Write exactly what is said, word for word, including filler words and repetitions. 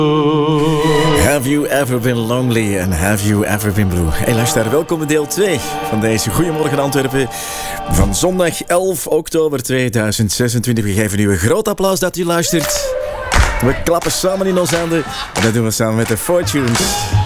Have you ever been lonely and have you ever been blue? Hey luisteraar, welkom bij deel twee van deze Goedemorgen Antwerpen van zondag elf oktober tweeduizend zesentwintig. We geven u een groot applaus dat u luistert. We klappen samen in onze handen en dat doen we samen met de Fortunes.